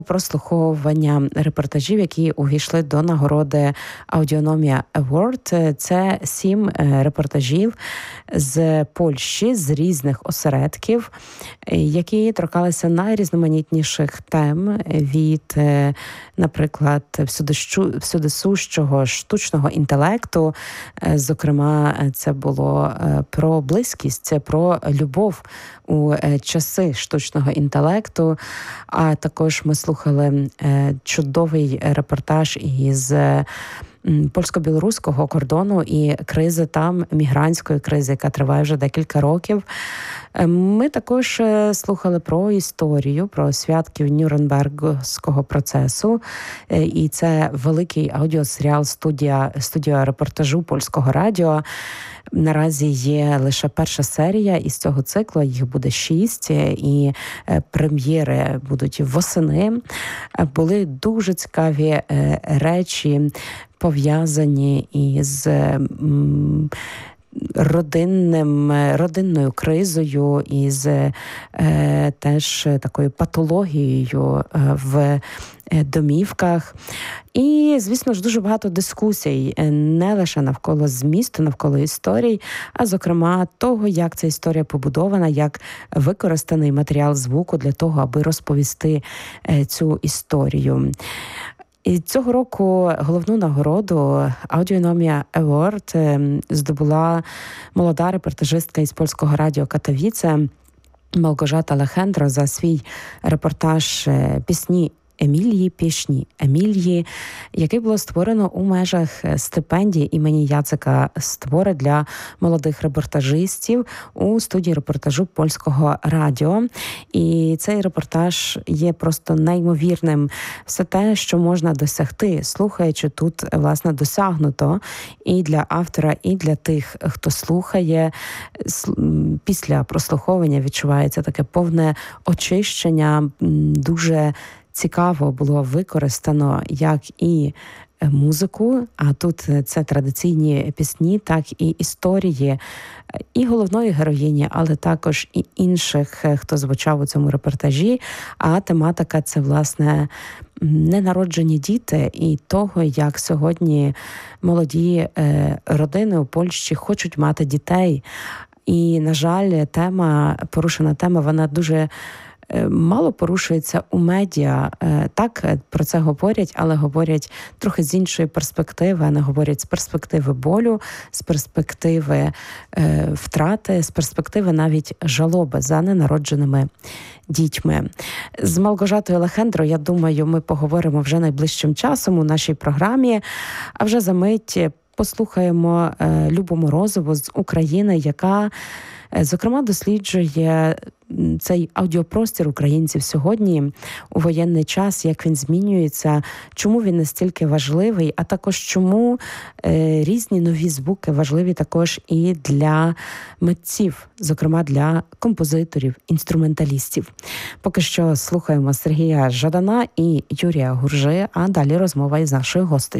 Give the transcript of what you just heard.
прослуховування репортажів, які увійшли до нагороди Audionomia Award. Це 7 репортажів з Польщі, з різних осередків, які торкалися найрізноманітніших тем від, наприклад, всюдисущого штучного інтелекту. Зокрема, це було про близькість, це про любов у часи штучного інтелекту. А також ми слухали чудовий репортаж із польсько-білоруського кордону і кризи там, мігрантської кризи, яка триває вже декілька років. Ми також слухали про історію, про свідків Нюрнбергського процесу. І це великий аудіосеріал студія репортажу Польського радіо. Наразі є лише перша серія із цього циклу, їх буде 6, і прем'єри будуть восени. Були дуже цікаві речі, пов'язані із родинною кризою, із теж такою патологією в домівках. І, звісно ж, дуже багато дискусій, не лише навколо змісту, навколо історій, а, зокрема, того, як ця історія побудована, як використаний матеріал звуку для того, аби розповісти цю історію. І цього року головну нагороду Audionomia Award здобула молода репортажистка із Польського радіо Катовіце Малгожата Лехендро за свій репортаж пісні Емілії, який було створено у межах стипендії імені Яцека Створи для молодих репортажистів у студії репортажу Польського радіо. І цей репортаж є просто неймовірним. Все те, що можна досягти, слухаючи, тут, власне, досягнуто і для автора, і для тих, хто слухає. Після прослуховування відчувається таке повне очищення, дуже цікаво було використано як і музику, а тут це традиційні пісні, так і історії і головної героїні, але також і інших, хто звучав у цьому репортажі. А тематика – це, власне, ненароджені діти і того, як сьогодні молоді родини у Польщі хочуть мати дітей. І, на жаль, порушена тема, вона дуже мало порушується у медіа. Так, про це говорять, але говорять трохи з іншої перспективи. Вони говорять з перспективи болю, з перспективи втрати, з перспективи навіть жалоби за ненародженими дітьми. З Малгожатою Лехендро, я думаю, ми поговоримо вже найближчим часом у нашій програмі. А вже за мить послухаємо Любу Морозову з України, яка, зокрема, досліджує цей аудіопростір українців сьогодні у воєнний час, як він змінюється, чому він настільки важливий, а також чому різні нові звуки важливі також і для митців, зокрема для композиторів, інструменталістів. Поки що слухаємо Сергія Жадана і Юрія Гуржи, а далі розмова із нашою гостею.